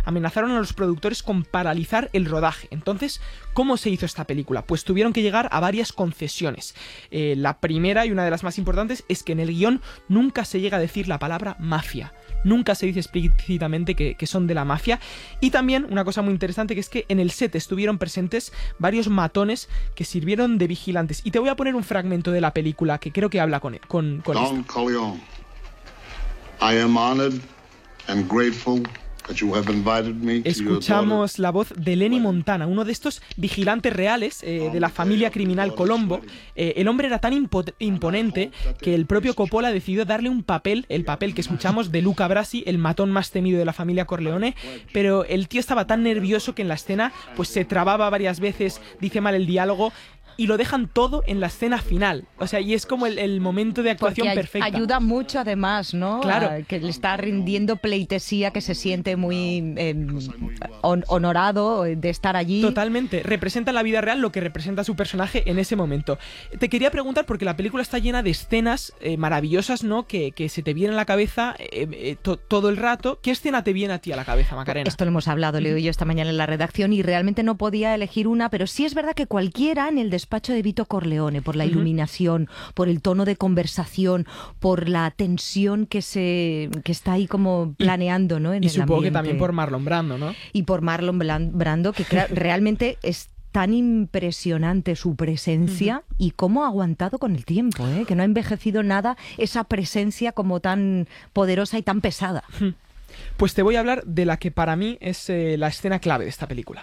amenazaron a los productores con paralizar el rodaje. Entonces, ¿cómo se hizo esta película? Pues tuvieron que llegar a varias concesiones. La primera y una de las más importantes es que en el guión nunca se llega a decir la palabra mafia. Nunca se dice explícitamente que son de la mafia. Y también una cosa muy interesante, que es que en el set estuvieron presentes varios matones que sirvieron de vigilantes. Y te voy a poner un fragmento de la película que creo que habla con Don esto. Corleone, I am honored and grateful that you have invited me to your Escuchamos la voz de Lenny Montana, uno de estos vigilantes reales de la familia criminal Colombo. El hombre era tan imponente que el propio Coppola decidió darle un papel, el papel que escuchamos de Luca Brasi, el matón más temido de la familia Corleone, pero el tío estaba tan nervioso que en la escena pues se trababa varias veces, dice mal el diálogo, y lo dejan todo en la escena final. O sea, y es como el momento de actuación perfecta. Ayuda mucho además, ¿no? Claro. Que le está rindiendo pleitesía, que se siente muy honorado de estar allí. Totalmente. Representa en la vida real lo que representa su personaje en ese momento. Te quería preguntar, porque la película está llena de escenas maravillosas, ¿no? Que se te vienen a la cabeza todo el rato. ¿Qué escena te viene a ti a la cabeza, Macarena? Esto lo hemos hablado, Leo y yo, esta mañana en la redacción, y realmente no podía elegir una, pero sí es verdad que cualquiera en el despacho de Vito Corleone, por la iluminación, por el tono de conversación, por la tensión que está ahí como planeando, ¿no? En y el supongo ambiente. que también por Marlon Brando, ¿no? Y por Marlon Brando, que realmente es tan impresionante su presencia y cómo ha aguantado con el tiempo, que no ha envejecido nada esa presencia como tan poderosa y tan pesada. Pues te voy a hablar de la que para mí es la escena clave de esta película.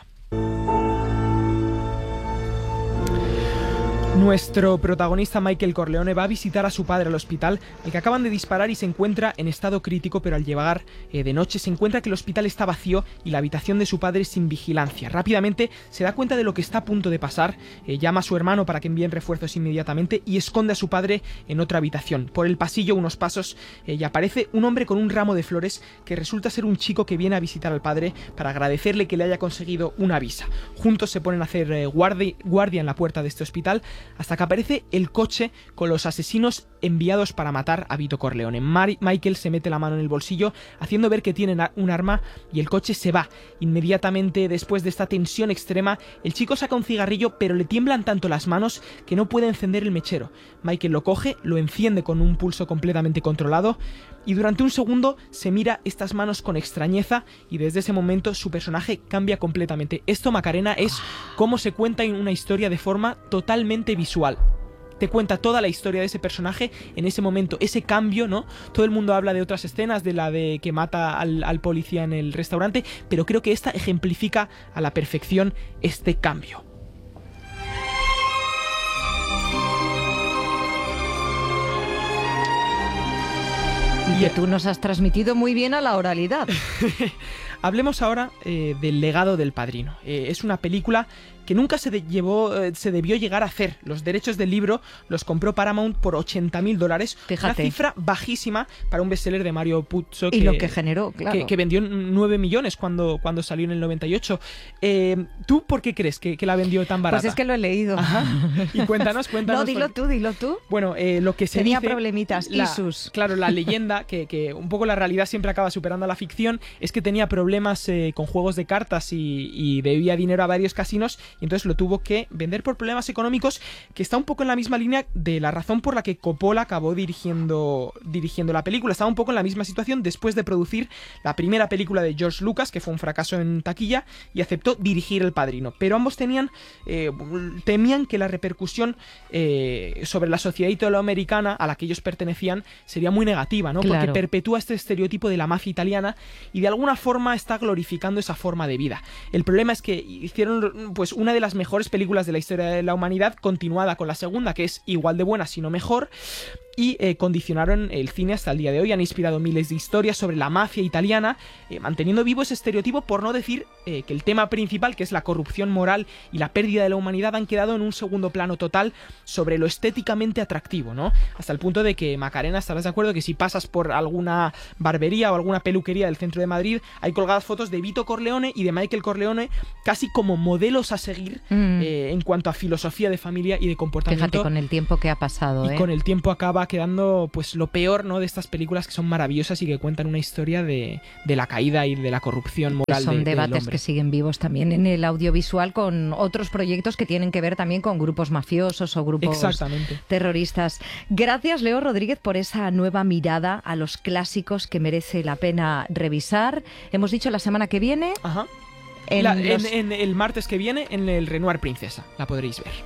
Nuestro protagonista Michael Corleone va a visitar a su padre al hospital, al que acaban de disparar, y se encuentra en estado crítico, pero al llegar de noche se encuentra que el hospital está vacío y la habitación de su padre sin vigilancia. Rápidamente se da cuenta de lo que está a punto de pasar, llama a su hermano para que envíen refuerzos inmediatamente y esconde a su padre en otra habitación. Por el pasillo, unos pasos, y aparece un hombre con un ramo de flores que resulta ser un chico que viene a visitar al padre para agradecerle que le haya conseguido una visa. Juntos se ponen a hacer guardia en la puerta de este hospital, hasta que aparece el coche con los asesinos enviados para matar a Vito Corleone. Michael se mete la mano en el bolsillo, haciendo ver que tiene un arma, y el coche se va. Inmediatamente después de esta tensión extrema, el chico saca un cigarrillo, pero le tiemblan tanto las manos que no puede encender el mechero. Michael lo coge, lo enciende con un pulso completamente controlado, y durante un segundo se mira estas manos con extrañeza, y desde ese momento su personaje cambia completamente. Esto, Macarena, es cómo se cuenta una historia de forma totalmente visual. Te cuenta toda la historia de ese personaje en ese momento, ese cambio, ¿no? Todo el mundo habla de otras escenas, de la de que mata al policía en el restaurante, pero creo que esta ejemplifica a la perfección este cambio. Y que tú nos has transmitido muy bien a la oralidad. Hablemos ahora del legado del Padrino. Es una película que nunca se debió llegar a hacer. Los derechos del libro los compró Paramount por $80,000. Fíjate. Una cifra bajísima para un bestseller de Mario Puzo. Y lo que generó, claro. Que vendió 9 millones cuando salió en el 98. ¿Tú por qué crees que la vendió tan barata? Pues es que lo he leído. Ajá. Y cuéntanos. No, dilo tú. Bueno, lo que se tenía dice... problemitas, issues. Claro, la leyenda, que un poco la realidad siempre acaba superando a la ficción, es que tenía problemas con juegos de cartas y debía dinero a varios casinos, y entonces lo tuvo que vender por problemas económicos, que está un poco en la misma línea de la razón por la que Coppola acabó dirigiendo la película. Estaba un poco en la misma situación después de producir la primera película de George Lucas, que fue un fracaso en taquilla, y aceptó dirigir El Padrino. Pero ambos temían que la repercusión sobre la sociedad italoamericana a la que ellos pertenecían sería muy negativa, ¿no? Claro. Porque perpetúa este estereotipo de la mafia italiana y de alguna forma está glorificando esa forma de vida. El problema es que hicieron pues una de las mejores películas de la historia de la humanidad, continuada con la segunda, que es igual de buena, si no mejor, y condicionaron el cine hasta el día de hoy. Han inspirado miles de historias sobre la mafia italiana, manteniendo vivo ese estereotipo, por no decir que el tema principal, que es la corrupción moral y la pérdida de la humanidad, han quedado en un segundo plano total sobre lo estéticamente atractivo, ¿no? Hasta el punto de que, Macarena, estarás de acuerdo que si pasas por alguna barbería o alguna peluquería del centro de Madrid, hay colgadas fotos de Vito Corleone y de Michael Corleone casi como modelos a seguir en cuanto a filosofía de familia y de comportamiento. Fíjate, con el tiempo que ha pasado. Y con el tiempo acaba estaba quedando pues lo peor, ¿no?, de estas películas que son maravillosas y que cuentan una historia de la caída y de la corrupción moral Son del debates hombre. que siguen vivos también en el audiovisual, con otros proyectos que tienen que ver también con grupos mafiosos o grupos terroristas. Gracias, Leo Rodríguez, por esa nueva mirada a los clásicos que merece la pena revisar. Hemos dicho la semana que viene. Ajá. En el martes que viene en el Renoir Princesa, la podréis ver.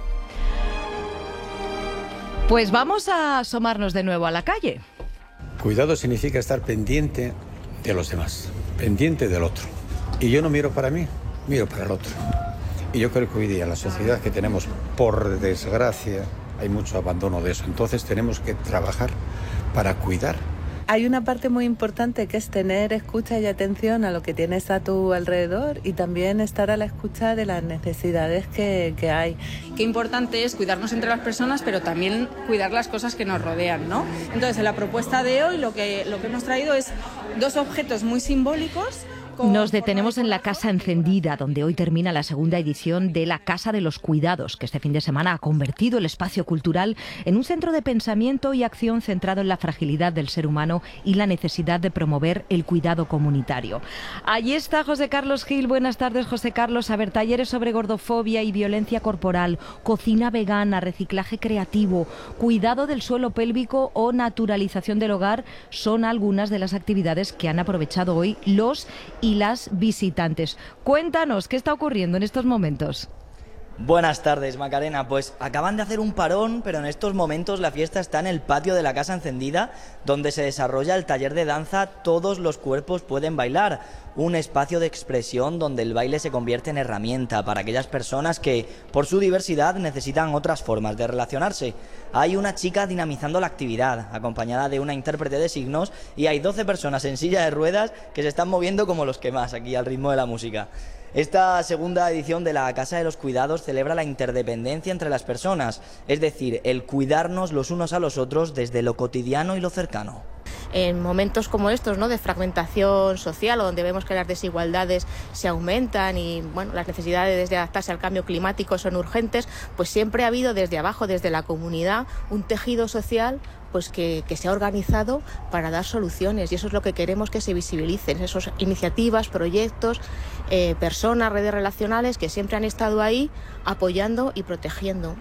Pues vamos a asomarnos de nuevo a la calle. Cuidado significa estar pendiente de los demás, pendiente del otro. Y yo no miro para mí, miro para el otro. Y yo creo que hoy día en la sociedad que tenemos, por desgracia, hay mucho abandono de eso. Entonces tenemos que trabajar para cuidar. Hay una parte muy importante que es tener escucha y atención a lo que tienes a tu alrededor y también estar a la escucha de las necesidades que hay. Qué importante es cuidarnos entre las personas, pero también cuidar las cosas que nos rodean, ¿no? Entonces, en la propuesta de hoy lo que hemos traído es 2 objetos muy simbólicos. Nos detenemos en la Casa Encendida, donde hoy termina la segunda edición de la Casa de los Cuidados, que este fin de semana ha convertido el espacio cultural en un centro de pensamiento y acción centrado en la fragilidad del ser humano y la necesidad de promover el cuidado comunitario. Allí está José Carlos Gil. Buenas tardes, José Carlos. A ver, talleres sobre gordofobia y violencia corporal, cocina vegana, reciclaje creativo, cuidado del suelo pélvico o naturalización del hogar son algunas de las actividades que han aprovechado hoy los y las visitantes. Cuéntanos, ¿qué está ocurriendo en estos momentos? Buenas tardes, Macarena. Pues acaban de hacer un parón, pero en estos momentos la fiesta está en el patio de la Casa Encendida, donde se desarrolla el taller de danza Todos los cuerpos pueden bailar, un espacio de expresión donde el baile se convierte en herramienta para aquellas personas que, por su diversidad, necesitan otras formas de relacionarse. Hay una chica dinamizando la actividad, acompañada de una intérprete de signos, y hay 12 personas en silla de ruedas que se están moviendo como los que más, aquí al ritmo de la música. Esta segunda edición de la Casa de los Cuidados celebra la interdependencia entre las personas, es decir, el cuidarnos los unos a los otros desde lo cotidiano y lo cercano. En momentos como estos, ¿no?, de fragmentación social, o donde vemos que las desigualdades se aumentan y bueno, las necesidades de adaptarse al cambio climático son urgentes, pues siempre ha habido desde abajo, desde la comunidad, un tejido social pues que se ha organizado para dar soluciones, y eso es lo que queremos que se visibilicen, esas iniciativas, proyectos, personas, redes relacionales que siempre han estado ahí apoyando y protegiendo.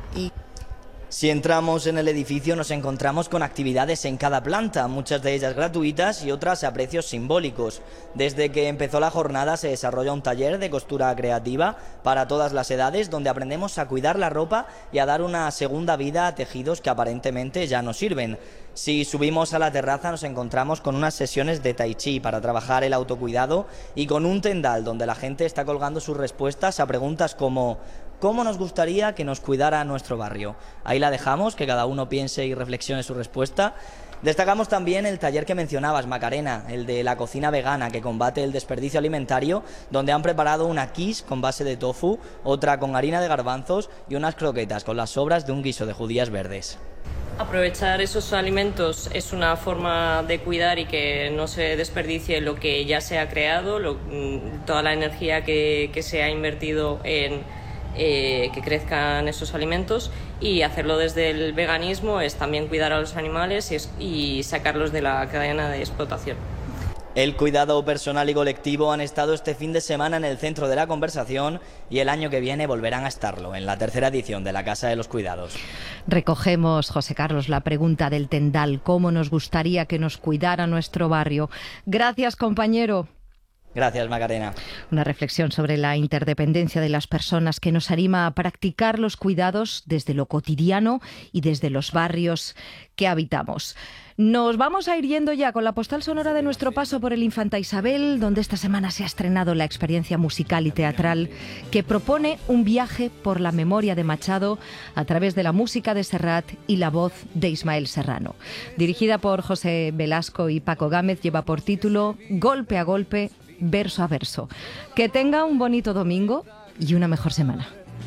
Si entramos en el edificio nos encontramos con actividades en cada planta, muchas de ellas gratuitas y otras a precios simbólicos. Desde que empezó la jornada se desarrolla un taller de costura creativa para todas las edades, donde aprendemos a cuidar la ropa y a dar una segunda vida a tejidos que aparentemente ya no sirven. Si subimos a la terraza nos encontramos con unas sesiones de tai chi para trabajar el autocuidado y con un tendal donde la gente está colgando sus respuestas a preguntas como ¿cómo nos gustaría que nos cuidara nuestro barrio? Ahí la dejamos, que cada uno piense y reflexione su respuesta. Destacamos también el taller que mencionabas, Macarena, el de la cocina vegana que combate el desperdicio alimentario, donde han preparado una quiche con base de tofu, otra con harina de garbanzos y unas croquetas con las sobras de un guiso de judías verdes. Aprovechar esos alimentos es una forma de cuidar y que no se desperdicie lo que ya se ha creado, toda la energía que se ha invertido en que crezcan esos alimentos, y hacerlo desde el veganismo es también cuidar a los animales y sacarlos de la cadena de explotación. El cuidado personal y colectivo han estado este fin de semana en el centro de la conversación y el año que viene volverán a estarlo en la tercera edición de la Casa de los Cuidados. Recogemos, José Carlos, la pregunta del tendal: ¿cómo nos gustaría que nos cuidara nuestro barrio? Gracias, compañero. Gracias, Macarena. Una reflexión sobre la interdependencia de las personas que nos anima a practicar los cuidados desde lo cotidiano y desde los barrios que habitamos. Nos vamos a ir yendo ya con la postal sonora de nuestro paso por el Infanta Isabel, donde esta semana se ha estrenado la experiencia musical y teatral que propone un viaje por la memoria de Machado a través de la música de Serrat y la voz de Ismael Serrano. Dirigida por José Velasco y Paco Gámez, lleva por título Golpe a golpe, verso a verso. Que tenga un bonito domingo y una mejor semana.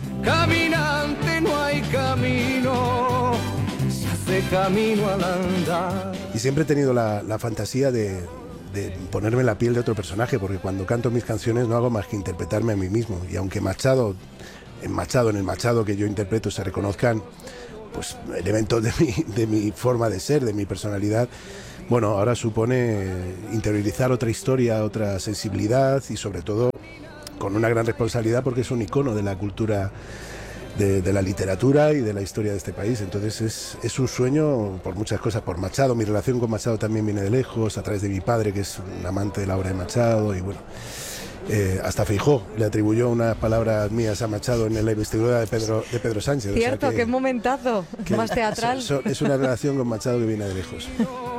Caminante no hay camino, se hace camino al andar. Y siempre he tenido la fantasía de ponerme en la piel de otro personaje, porque cuando canto mis canciones no hago más que interpretarme a mí mismo. Y aunque en el Machado que yo interpreto se reconozcan pues elementos de mi forma de ser, de mi personalidad. Bueno, ahora supone interiorizar otra historia, otra sensibilidad y sobre todo con una gran responsabilidad porque es un icono de la cultura, de la literatura y de la historia de este país. Entonces es un sueño por muchas cosas, por Machado. Mi relación con Machado también viene de lejos, a través de mi padre, que es un amante de la obra de Machado, y bueno, hasta Feijóo le atribuyó unas palabras mías a Machado en la investidura de Pedro Sánchez. Cierto, o sea qué momentazo, más teatral. Es una relación con Machado que viene de lejos.